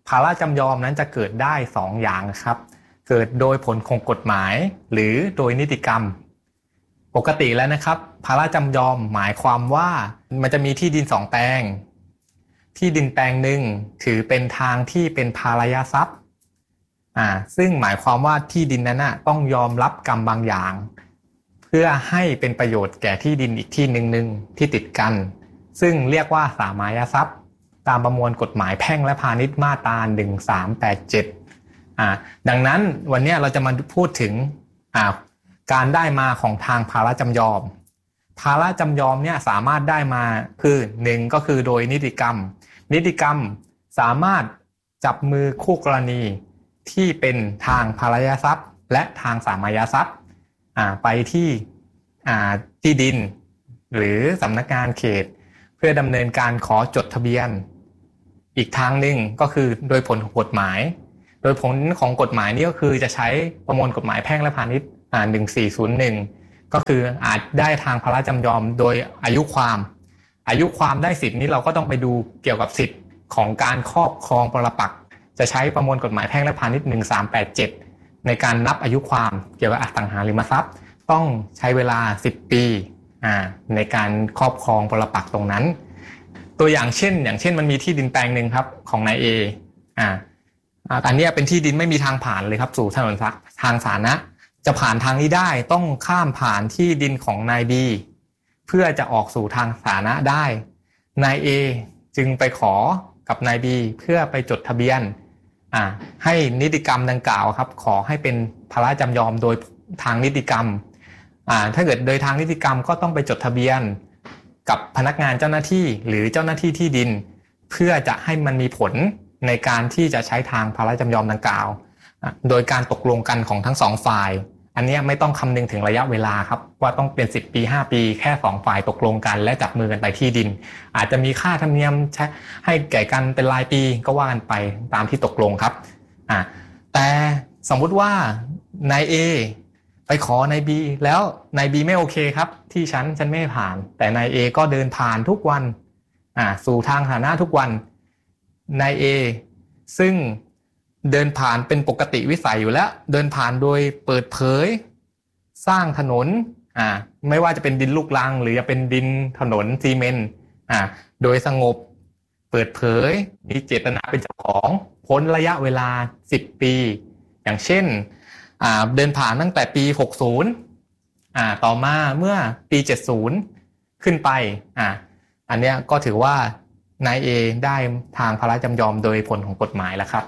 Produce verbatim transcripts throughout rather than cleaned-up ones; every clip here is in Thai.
ภาระจำยอมนั้นจะเกิดได้สองอย่างครับเกิดโดยผลของกฎหมายหรือโดยนิติกรรมปกติแล้วนะครับภาระจำยอมหมายความว่ามันจะมีที่ดินสองแปลงที่ดินแปลงหนึ่งถือเป็นทางที่เป็นภาระยทรัพย์อ่าซึ่งหมายความว่าที่ดินนั้นน่ะต้องยอมรับกรรมบางอย่างเพื่อให้เป็นประโยชน์แก่ที่ดินอีกที่หนึ่งหนึ่งที่ติดกันซึ่งเรียกว่าสามายทรัพย์ตามประมวลกฎหมายแพ่งและพาณิชย์มาตราหนึ่งสามแปดเจ็ดอ่าดังนั้นวันนี้เราจะมาพูดถึงอ่าการได้มาของทางภาระจำยอมภาระจำยอมเนี่ยสามารถได้มาคือหนึ่งก็คือโดยนิติกรรมนิติกรรมสามารถจับมือคู่กรณีที่เป็นทางภาระยทรัพย์และทางสามายทรัพย์อ่าไปที่อ่าที่ดินหรือสำนักงานเขตเพื่อดำเนินการขอจดทะเบียนอีกทางหนึ่งก็คือโดยผลของกฎหมายโดยผลของกฎหมายนี้ก็คือจะใช้ประมวลกฎหมายแพ่งและพาณิชย์อ่าหนึ่งสี่ศูนย์หนึ่งก็คืออาจได้ทางภาระจำยอมโดยอายุความอายุความได้สิทธิ์นี้เราก็ต้องไปดูเกี่ยวกับสิทธิ์ของการครอบครองปรปักษ์จะใช้ประมวลกฎหมายแพ่งและพาณิชย์หนึ่งสามแปดเจ็ดในการนับอายุความเกี่ยวกับอสังหาริมทรัพย์ต้องใช้เวลาสิบปีอ่าในการครอบครองปรปักษ์ตรงนั้นตัวอย่างเช่นอย่างเช่นมันมีที่ดินแปลงหนึ่งครับของนาย A อ่าอันนี้เป็นที่ดินไม่มีทางผ่านเลยครับสู่ถนนทางสาธารณะจะผ่านทางนี้ได้ต้องข้ามผ่านที่ดินของนาย B เพื่อจะออกสู่ทางสาธารณะได้นาย A จึงไปขอกับนาย B เพื่อไปจดทะเบียนอ่าให้นิติกรรมดังกล่าวครับขอให้เป็นภาระจำยอมโดยทางนิติกรรมอ่าถ้าเกิดโดยทางนิติกรรมก็ต้องไปจดทะเบียนกับพนักงานเจ้าหน้าที่หรือเจ้าหน้าที่ที่ดินเพื่อจะให้มันมีผลในการที่จะใช้ทางภาระจำยอมดังกล่าวโดยการตกลงกันของทั้งสองฝ่ายอันนี้ไม่ต้องคำนึงถึงระยะเวลาครับว่าต้องเป็นสิบปีห้าปีแค่สองฝ่ายตกลงกันและจับมือกันไปที่ดินอาจจะมีค่าธรรมเนียมให้แก่กันเป็นรายปีก็ว่ากันไปตามที่ตกลงครับอ่าแต่สมมุติว่านาย A ไปขอนาย B แล้วนาย B ไม่โอเคครับที่ฉันฉันไม่ผ่านแต่นาย A ก็เดินผ่านทุกวันอ่าสู่ทางสาธารณะทุกวันนาย A ซึ่งเดินผ่านเป็นปกติวิสัยอยู่แล้วเดินผ่านโดยเปิดเผยสร้างถนนอ่าไม่ว่าจะเป็นดินลูกรังหรือจะเป็นดินถนนซีเมนต์อ่าโดยสงบเปิดเผยมีเจตนาเป็นเจ้าของพ้นระยะเวลาสิบปีอย่างเช่นอ่าเดินผ่านตั้งแต่ปีหกสิบอ่าต่อมาเมื่อปีเจ็ดสิบขึ้นไปอ่าอันเนี้ยก็ถือว่านาย A ได้ทางภาระจำยอมโดยผลของกฎหมายแล้วครับ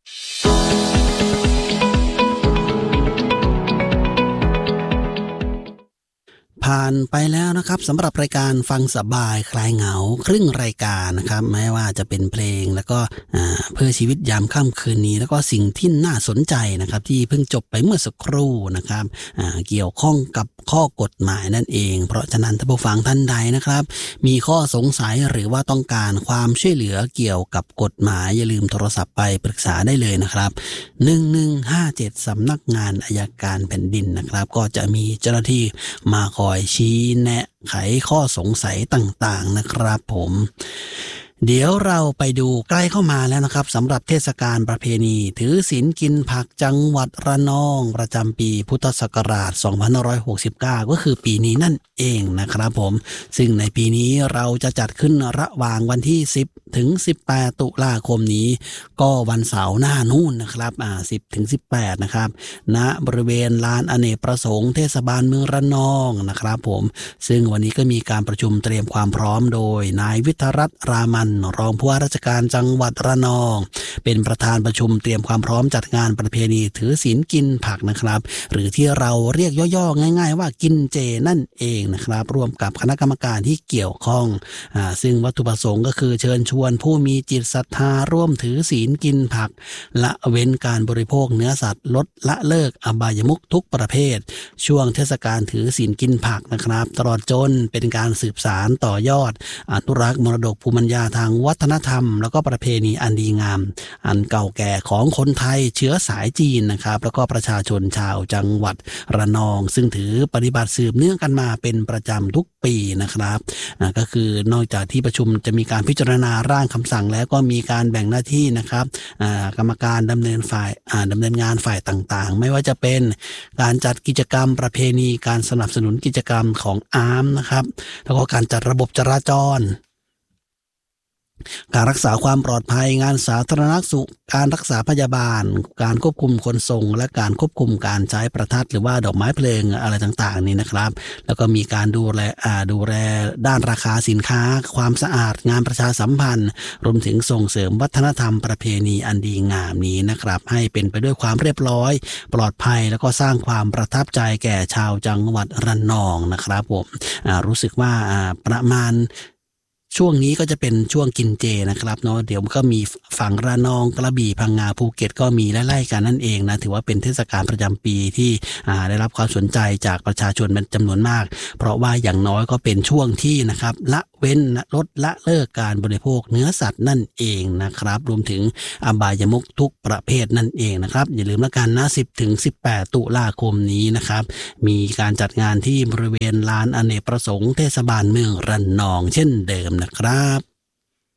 ผ่านไปแล้วนะครับสำหรับรายการฟังสบายคลายเหงาครึ่งรายการนะครับแม้ว่าจะเป็นเพลงแล้วก็เพื่อชีวิตยามค่ำคืนนี้แล้วก็สิ่งที่น่าสนใจนะครับที่เพิ่งจบไปเมื่อสักครู่นะครับเกี่ยวข้องกับข้อกฎหมายนั่นเองเพราะฉะนั้นท่านผู้ฟังท่านใดนะครับมีข้อสงสัยหรือว่าต้องการความช่วยเหลือเกี่ยวกับกฎหมายอย่าลืมโทรศัพท์ไปปรึกษาได้เลยนะครับหนึ่งหนึ่งห้าเจ็ดสำนักงานอัยการแผ่นดินนะครับก็จะมีเจ้าหน้าที่มาคอยชี้แนะไขข้อสงสัยต่างๆนะครับผมเดี๋ยวเราไปดูใกล้เข้ามาแล้วนะครับสำหรับเทศกาลประเพณีถือศีลกินผักจังหวัดระนองประจำปีพุทธศักราชสองพันห้าร้อยหกสิบเก้าก็คือปีนี้นั่นเองนะครับผมซึ่งในปีนี้เราจะจัดขึ้นระหว่างวันที่สิบถึงสิบแปดตุลาคมนี้ก็วันเสาร์หน้านู่นนะครับอ่าสิบถึงสิบแปดนะครับณบริเวณลานอเนกประสงค์เทศบาลเมืองระนองนะครับผมซึ่งวันนี้ก็มีการประชุมเตรียมความพร้อมโดยนายวิทยรัตน์รามันรองผู้ว่าราชการจังหวัดระนองเป็นประธานประชุมเตรียมความพร้อมจัดงานประเพณีถือศีลกินผักนะครับหรือที่เราเรียกย่อๆง่ายๆว่ากินเจนั่นเองนะครับร่วมกับคณะกรรมการที่เกี่ยวข้องอ่าซึ่งวัตถุประสงค์ก็คือเชิญชวนผู้มีจิตศรัทธาร่วมถือศีลกินผักละเว้นการบริโภคเนื้อสัตว์ลดละเลิกอบายมุขทุกประเภทช่วงเทศกาลถือศีลกินผักนะครับตลอดจนเป็นการสืบสานต่อยอดอนุรักษ์มรดกภูมิปัญญาทางวัฒนธรรมแล้วก็ประเพณีอันดีงามอันเก่าแก่ของคนไทยเชื้อสายจีนนะครับแล้วก็ประชาชนชาวจังหวัดระนองซึ่งถือปฏิบัติสืบเนื่องกันมาเป็นประจำทุกปีนะครับก็คือนอกจากที่ประชุมจะมีการพิจารณาร่างคำสั่งแล้วก็มีการแบ่งหน้าที่นะครับกรรมการดำเนินฝ่ายดำเนินงานฝ่ายต่างๆไม่ว่าจะเป็นการจัดกิจกรรมประเพณีการสนับสนุนกิจกรรมของอาร์มนะครับแล้วก็การจัดระบบจราจรการรักษาความปลอดภัยงานสาธารณสุขการรักษาพยาบาลการควบคุมขนส่งและการควบคุมการใช้ประทัดหรือว่าดอกไม้เพลิงอะไรต่างๆนี่นะครับแล้วก็มีการดูแลดูแลด้านราคาสินค้าความสะอาดงานประชาสัมพันธ์รวมถึงส่งเสริมวัฒนธรรมประเพณีอันดีงามนี้นะครับให้เป็นไปด้วยความเรียบร้อยปลอดภัยแล้วก็สร้างความประทับใจแก่ชาวจังหวัดระนองนะครับผมรู้สึกว่าประมาณช่วงนี้ก็จะเป็นช่วงกินเจนะครับเนาะเดี๋ยวก็มีฝั่งระนองกระบี่พังงาภูเก็ตก็มีไล่ๆกันนั่นเองนะถือว่าเป็นเทศกาลประจำปีที่ได้รับความสนใจจากประชาชนเป็นจำนวนมากเพราะว่าอย่างน้อยก็เป็นช่วงที่นะครับละเว้นลดละเลิกการบริโภคเนื้อสัตว์นั่นเองนะครับรวมถึงอบายมุขทุกประเภทนั่นเองนะครับอย่าลืมละกันนะสิบถึงสิบแปดตุลาคมนี้นะครับมีการจัดงานที่บริเวณลานอเนกประสงค์เทศบาลเมืองระนองเช่นเดิมนะครับ